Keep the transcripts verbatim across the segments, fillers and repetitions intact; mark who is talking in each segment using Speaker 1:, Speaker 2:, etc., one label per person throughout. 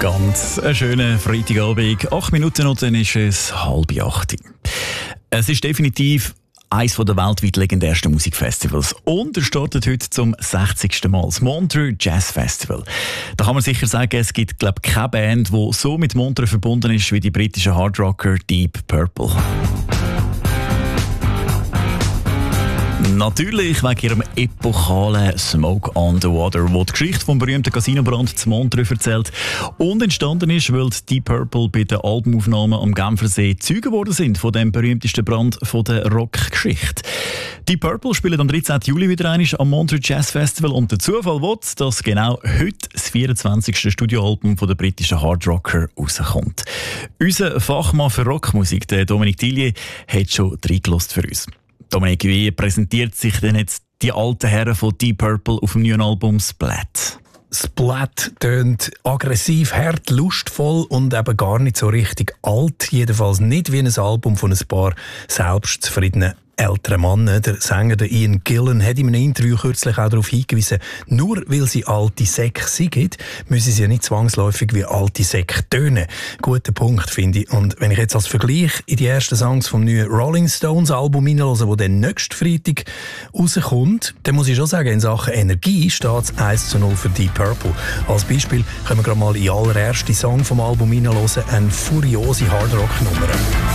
Speaker 1: Ganz einen schönen Freitagabend. Acht Minuten und dann ist es halb acht. Es ist definitiv eines der weltweit legendärsten Musikfestivals. Und er startet heute zum sechzigsten Mal. Das Montreux Jazz Festival. Da kann man sicher sagen, es gibt, glaube ich, keine Band, die so mit Montreux verbunden ist wie die britischen Hardrocker Deep Purple. Natürlich wegen ihrem epochalen Smoke on the Water, wo die Geschichte vom berühmten Casinobrand zu Montreux erzählt und entstanden ist, weil die Deep Purple bei den Albumaufnahmen am Genfersee Zeugen geworden sind von dem berühmtesten Brand von der Rockgeschichte. Deep Purple spielen am dreizehnten Juli wieder einmal am Montreux Jazz Festival und der Zufall will, dass genau heute das vierundzwanzigste Studioalbum von der britischen Hardrocker rauskommt. Unser Fachmann für Rockmusik, der Dominique Tillier, hat schon reingelassen für uns. Dominik, wie präsentiert sich denn jetzt die alten Herren von Deep Purple auf dem neuen Album Splat?
Speaker 2: Splat tönt aggressiv, hart, lustvoll und eben gar nicht so richtig alt. Jedenfalls nicht wie ein Album von ein paar selbstzufriedenen älteren Mann. Der Sänger der Ian Gillan hat in einem Interview kürzlich auch darauf hingewiesen, nur weil sie alte Säcke sind, müssen sie ja nicht zwangsläufig wie alte Säcke tönen. Guter Punkt, finde ich. Und wenn ich jetzt als Vergleich in die ersten Songs vom neuen Rolling Stones Album hineinhöre, das dann nächsten Freitag rauskommt, dann muss ich schon sagen, in Sachen Energie steht es eins zu null für Deep Purple. Als Beispiel können wir gerade mal in den allerersten Song vom Album hineinhören, eine furiose Hardrock-Nummer.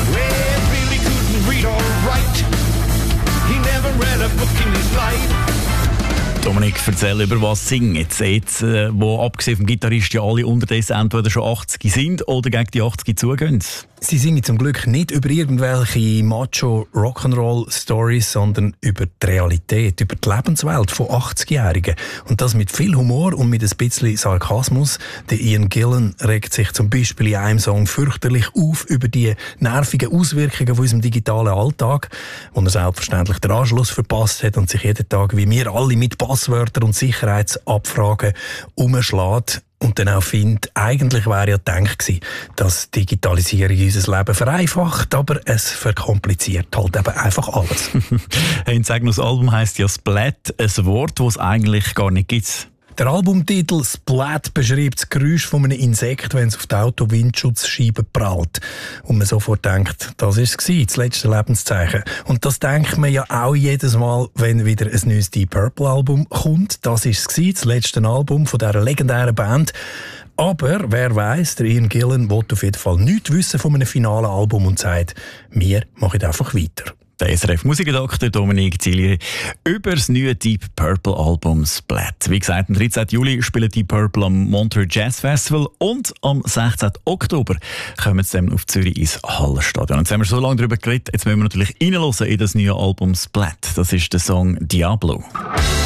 Speaker 1: Dominik, erzähl, über was singen jetzt, jetzt äh, wo abgesehen vom Gitarrist ja alle unterdessen entweder schon achtzig sind oder gegen die achtzig zugehen.
Speaker 2: Sie singen zum Glück nicht über irgendwelche Macho-Rock'n'Roll-Stories, sondern über die Realität, über die Lebenswelt von achtzigjährigen. Und das mit viel Humor und mit ein bisschen Sarkasmus. Der Ian Gillan regt sich zum Beispiel in einem Song fürchterlich auf über die nervigen Auswirkungen von unserem digitalen Alltag, wo er selbstverständlich den Anschluss verpasst hat und sich jeden Tag, wie wir alle, mit Passwörtern und Sicherheitsabfragen umschlägt. Und dann auch findet, eigentlich wäre ja gedacht gewesen, dass Digitalisierung unser Leben vereinfacht, aber es verkompliziert halt eben einfach alles.
Speaker 1: Hey, sag noch, das Album heisst ja Splat, ein Wort, das es eigentlich gar nicht gibt.
Speaker 2: Der Albumtitel Splat beschreibt das Geräusch von einem Insekt, wenn es auf die Auto-Windschutzscheibe prallt. Und man sofort denkt, das war es, das letzte Lebenszeichen. Und das denkt man ja auch jedes Mal, wenn wieder ein neues Deep Purple-Album kommt. Das war es, das letzte Album von dieser legendären Band. Aber wer weiss, der Ian Gillan will auf jeden Fall nichts wissen von einem finalen Album und sagt, wir machen einfach weiter.
Speaker 1: Der S R F-Musikredakteur Dominique Tillier über das neue Deep Purple Album Splat. Wie gesagt, am dreizehnten Juli spielen Deep Purple am Montreux Jazz Festival und am sechzehnten Oktober kommen sie dann auf Zürich ins Hallenstadion. Und jetzt haben wir so lange darüber geredet, jetzt müssen wir natürlich reinhören in das neue Album Splat. Das ist der Song Diablo.